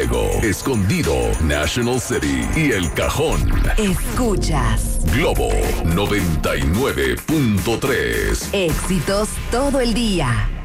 Fuego, Escondido, National City y El Cajón. Escuchas Globo 99.3. éxitos todo el día.